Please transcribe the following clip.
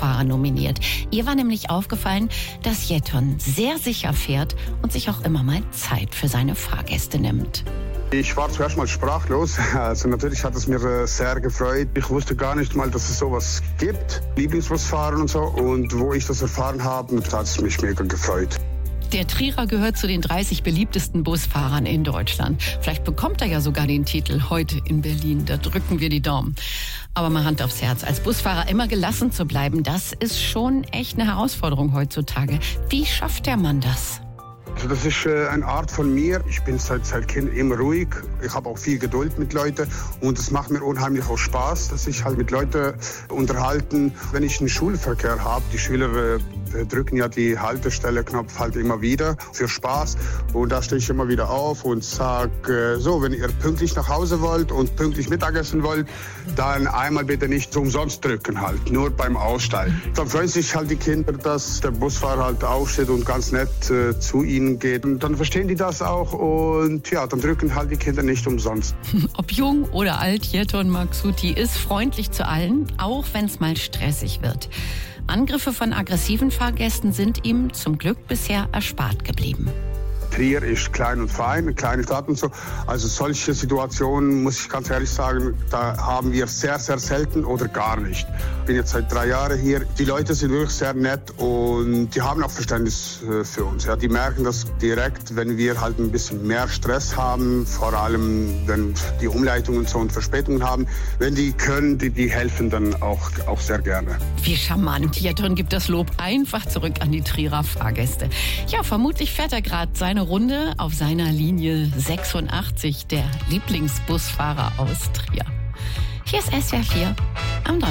Busfahrer nominiert. Ihr war nämlich aufgefallen, dass Jetton sehr sicher fährt und sich auch immer mal Zeit für seine Fahrgäste nimmt. Ich war zuerst mal sprachlos. Also natürlich hat es mir sehr gefreut. Ich wusste gar nicht mal, dass es sowas gibt, Lieblingsbusfahren und so. Und wo ich das erfahren habe, hat es mich mega gefreut. Der Trierer gehört zu den 30 beliebtesten Busfahrern in Deutschland. Vielleicht bekommt er ja sogar den Titel heute in Berlin. Da drücken wir die Daumen. Aber mal Hand aufs Herz. Als Busfahrer immer gelassen zu bleiben, das ist schon echt eine Herausforderung heutzutage. Wie schafft der Mann das? Also das ist eine Art von mir. Ich bin seit Kind immer ruhig. Ich habe auch viel Geduld mit Leuten und es macht mir unheimlich auch Spaß, dass ich halt mit Leuten unterhalten. Wenn ich einen Schulverkehr habe, die Schüler drücken ja die Haltestelle-Knopf halt immer wieder für Spaß und da stehe ich immer wieder auf und sage, so, wenn ihr pünktlich nach Hause wollt und pünktlich Mittagessen wollt, dann einmal bitte nicht umsonst drücken halt, nur beim Aussteigen. Dann freuen sich halt die Kinder, dass der Busfahrer halt aufsteht und ganz nett zu ihnen geht. Und dann verstehen die das auch und ja, dann drücken halt die Kinder nicht umsonst. Ob jung oder alt, Jetton Maksuti ist freundlich zu allen, auch wenn es mal stressig wird. Angriffe von aggressiven Fahrgästen sind ihm zum Glück bisher erspart geblieben. Trier ist klein und fein, eine kleine Stadt und so. Also solche Situationen, muss ich ganz ehrlich sagen, da haben wir sehr, sehr selten oder gar nicht. Ich bin jetzt seit 3 Jahren hier. Die Leute sind wirklich sehr nett und die haben auch Verständnis für uns. Ja, die merken das direkt, wenn wir halt ein bisschen mehr Stress haben, vor allem wenn die Umleitungen so und Verspätungen haben. Wenn die können, die helfen dann auch sehr gerne. Wie charmant. Jetton gibt das Lob einfach zurück an die Trierer Fahrgäste. Ja, vermutlich fährt er gerade seine Runde auf seiner Linie 86, der Lieblingsbusfahrer aus Trier. Hier ist SWR 4 am Donnerstag.